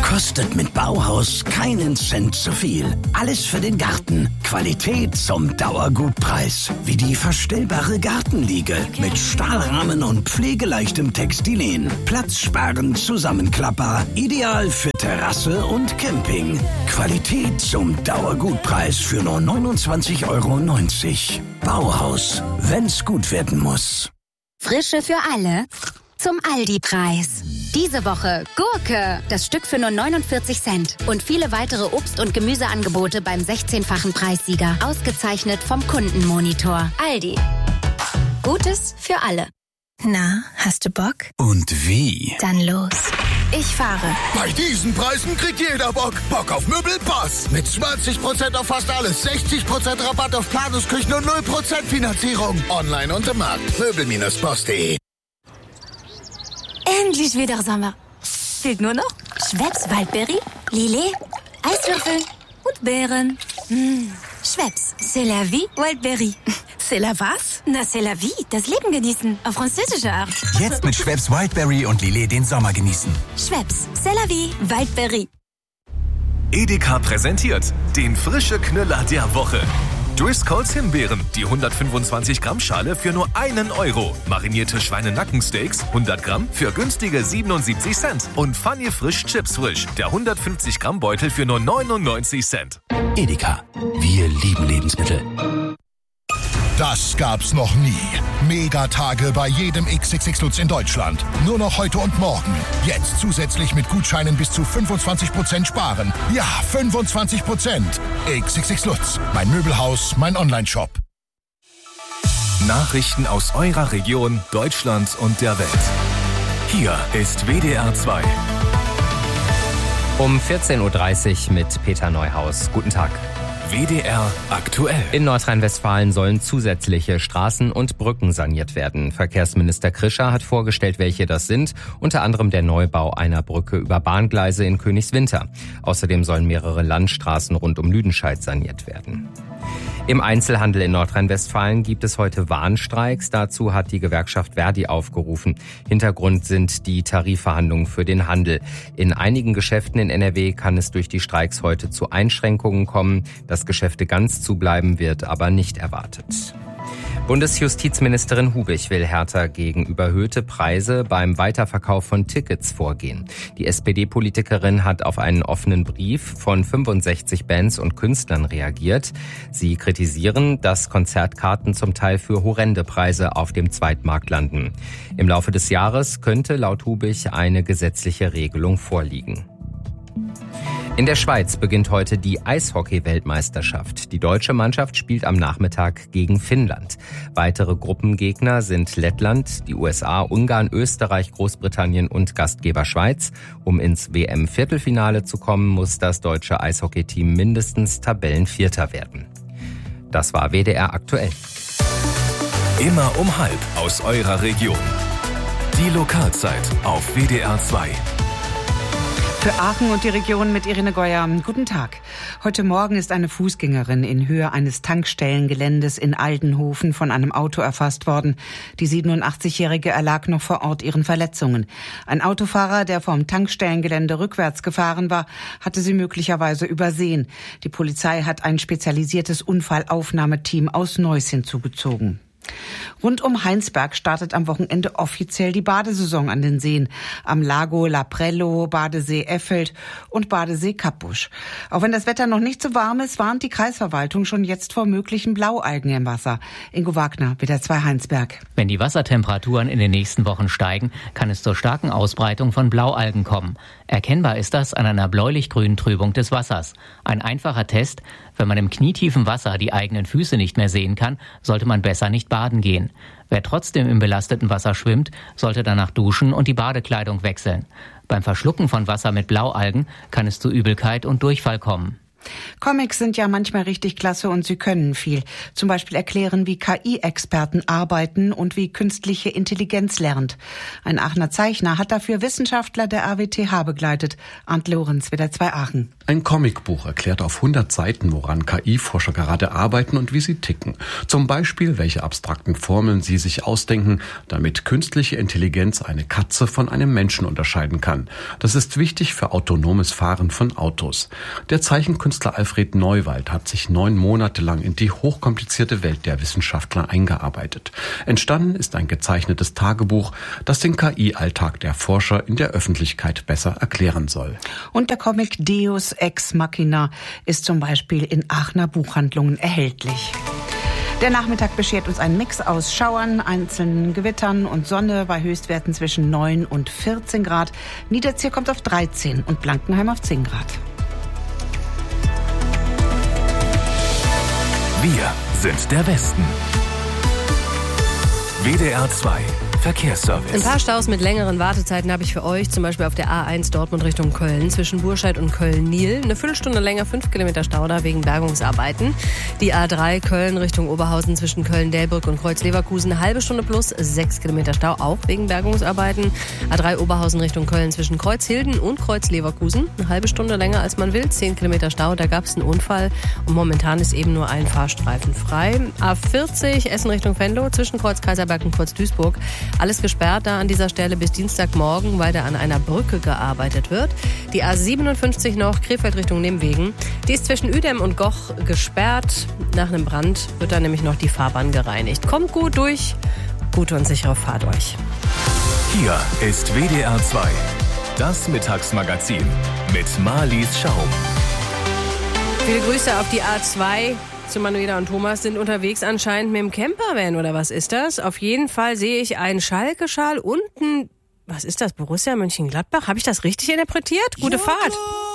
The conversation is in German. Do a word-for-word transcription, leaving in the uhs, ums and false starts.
Kostet mit Bauhaus keinen Cent zu viel. Alles für den Garten. Qualität zum Dauergutpreis. Wie die verstellbare Gartenliege mit Stahlrahmen und pflegeleichtem Textilien. Platzsparend, zusammenklappbar. Ideal für Terrasse und Camping. Qualität zum Dauergutpreis für nur neunundzwanzig Euro neunzig. Bauhaus, wenn's gut werden muss. Frische für alle zum Aldi-Preis. Diese Woche Gurke, das Stück für nur neunundvierzig Cent. Und viele weitere Obst- und Gemüseangebote beim sechzehnfachen Preissieger. Ausgezeichnet vom Kundenmonitor. Aldi. Gutes für alle. Na, hast du Bock? Und wie? Dann los. Ich fahre. Bei diesen Preisen kriegt jeder Bock. Bock auf Möbelpass. Mit zwanzig Prozent auf fast alles, sechzig Prozent Rabatt auf Planungsküchen und null Prozent Finanzierung. Online und im Markt. Möbel Boss punkt de. Endlich wieder Sommer. Fehlt nur noch Schweppes Waldbeere, Lillet, Eiswürfel und Beeren. Mmh. Schweppes, c'est la vie, Wildberry. C'est la was? Na, c'est la vie, das Leben genießen, auf französische Art. Jetzt mit Schweppes Wildberry und Lillet den Sommer genießen. Schweppes, c'est la vie, Wildberry. Edeka präsentiert den frische Knüller der Woche. Driscolls Himbeeren, die hundertfünfundzwanzig Gramm Schale für nur einen Euro. Marinierte Schweinenackensteaks, hundert Gramm für günstige siebenundsiebzig Cent. Und Funny Frisch Chips Frisch, der hundertfünfzig Gramm Beutel für nur neunundneunzig Cent. Edeka, wir lieben Lebensmittel. Das gab's noch nie. Megatage bei jedem X X X Lutz in Deutschland. Nur noch heute und morgen. Jetzt zusätzlich mit Gutscheinen bis zu fünfundzwanzig Prozent sparen. Ja, fünfundzwanzig Prozent. X X X Lutz. Mein Möbelhaus, mein Online-Shop. Nachrichten aus eurer Region, Deutschland und der Welt. Hier ist W D R zwei. Um vierzehn Uhr dreißig mit Peter Neuhaus. Guten Tag. W D R aktuell. In Nordrhein-Westfalen sollen zusätzliche Straßen und Brücken saniert werden. Verkehrsminister Krischer hat vorgestellt, welche das sind. Unter anderem der Neubau einer Brücke über Bahngleise in Königswinter. Außerdem sollen mehrere Landstraßen rund um Lüdenscheid saniert werden. Im Einzelhandel in Nordrhein-Westfalen gibt es heute Warnstreiks. Dazu hat die Gewerkschaft Verdi aufgerufen. Hintergrund sind die Tarifverhandlungen für den Handel. In einigen Geschäften in N R W kann es durch die Streiks heute zu Einschränkungen kommen. Dass Geschäfte ganz zubleiben, wird aber nicht erwartet. Bundesjustizministerin Hubig will härter gegen überhöhte Preise beim Weiterverkauf von Tickets vorgehen. Die S P D-Politikerin hat auf einen offenen Brief von fünfundsechzig Bands und Künstlern reagiert. Sie kritisieren, dass Konzertkarten zum Teil für horrende Preise auf dem Zweitmarkt landen. Im Laufe des Jahres könnte laut Hubig eine gesetzliche Regelung vorliegen. In der Schweiz beginnt heute die Eishockey-Weltmeisterschaft. Die deutsche Mannschaft spielt am Nachmittag gegen Finnland. Weitere Gruppengegner sind Lettland, die U S A, Ungarn, Österreich, Großbritannien und Gastgeber Schweiz. Um ins W M-Viertelfinale zu kommen, muss das deutsche Eishockey-Team mindestens Tabellenvierter werden. Das war W D R aktuell. Immer um halb aus eurer Region. Die Lokalzeit auf W D R zwei. Für Aachen und die Region mit Irene Geuer. Guten Tag. Heute Morgen ist eine Fußgängerin in Höhe eines Tankstellengeländes in Aldenhofen von einem Auto erfasst worden. Die siebenundachtzigjährige erlag noch vor Ort ihren Verletzungen. Ein Autofahrer, der vom Tankstellengelände rückwärts gefahren war, hatte sie möglicherweise übersehen. Die Polizei hat ein spezialisiertes Unfallaufnahmeteam aus Neuss hinzugezogen. Rund um Heinsberg startet am Wochenende offiziell die Badesaison an den Seen. Am Lago Laprello, Badesee Effeld und Badesee Kapbusch. Auch wenn das Wetter noch nicht so warm ist, warnt die Kreisverwaltung schon jetzt vor möglichen Blaualgen im Wasser. Ingo Wagner, W D R zwei Heinsberg. Wenn die Wassertemperaturen in den nächsten Wochen steigen, kann es zur starken Ausbreitung von Blaualgen kommen. Erkennbar ist das an einer bläulich-grünen Trübung des Wassers. Ein einfacher Test: Wenn man im knietiefen Wasser die eigenen Füße nicht mehr sehen kann, sollte man besser nicht baden gehen. Wer trotzdem im belasteten Wasser schwimmt, sollte danach duschen und die Badekleidung wechseln. Beim Verschlucken von Wasser mit Blaualgen kann es zu Übelkeit und Durchfall kommen. Comics sind ja manchmal richtig klasse und sie können viel. Zum Beispiel erklären, wie K I-Experten arbeiten und wie künstliche Intelligenz lernt. Ein Aachener Zeichner hat dafür Wissenschaftler der A W T H begleitet. Arndt Lorenz, W D R zwei Aachen. Ein Comicbuch erklärt auf hundert Seiten, woran K I-Forscher gerade arbeiten und wie sie ticken. Zum Beispiel, welche abstrakten Formeln sie sich ausdenken, damit künstliche Intelligenz eine Katze von einem Menschen unterscheiden kann. Das ist wichtig für autonomes Fahren von Autos. Der Zeichenkünstler Alfred Neuwald hat sich neun Monate lang in die hochkomplizierte Welt der Wissenschaftler eingearbeitet. Entstanden ist ein gezeichnetes Tagebuch, das den K I-Alltag der Forscher in der Öffentlichkeit besser erklären soll. Und der Comic Deus Ex Machina ist zum Beispiel in Aachener Buchhandlungen erhältlich. Der Nachmittag beschert uns einen Mix aus Schauern, einzelnen Gewittern und Sonne bei Höchstwerten zwischen neun und vierzehn Grad. Niederzier kommt auf dreizehn und Blankenheim auf zehn Grad. Wir sind der Westen. W D R zwei Verkehrsservice. Ein paar Staus mit längeren Wartezeiten habe ich für euch, zum Beispiel auf der A eins Dortmund Richtung Köln, zwischen Burscheid und Köln-Nil. Eine Viertelstunde länger, fünf Kilometer Stau da wegen Bergungsarbeiten. Die A drei Köln Richtung Oberhausen zwischen Köln-Delbrück und Kreuz-Leverkusen, eine halbe Stunde plus, sechs Kilometer Stau, auch wegen Bergungsarbeiten. A drei Oberhausen Richtung Köln zwischen Kreuzhilden und Kreuz-Leverkusen, eine halbe Stunde länger als man will, zehn Kilometer Stau, da gab es einen Unfall und momentan ist eben nur ein Fahrstreifen frei. A vierzig Essen Richtung Venlo zwischen Kreuz-Kaiserberg und Kreuz-Duisburg. Alles gesperrt da an dieser Stelle bis Dienstagmorgen, weil da an einer Brücke gearbeitet wird. Die A siebenundfünfzig noch, Krefeld Richtung Nehmwegen. Die ist zwischen Uedem und Goch gesperrt. Nach einem Brand wird da nämlich noch die Fahrbahn gereinigt. Kommt gut durch, gute und sichere Fahrt euch. Hier ist W D R zwei, das Mittagsmagazin mit Marlies Schaum. Viele Grüße auf die A zwei. Zu Manuela und Thomas sind unterwegs anscheinend mit dem Campervan oder was ist das? Auf jeden Fall sehe ich einen Schalke-Schal und ein, was ist das, Borussia Mönchengladbach? Habe ich das richtig interpretiert? Gute Fahrt.